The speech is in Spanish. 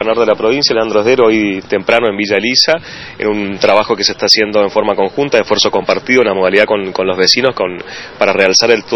gobernador de la provincia, Leandro Sdero, hoy temprano en Villa Elisa, en un trabajo que se está haciendo en forma conjunta, de esfuerzo compartido, una modalidad con los vecinos, para realzar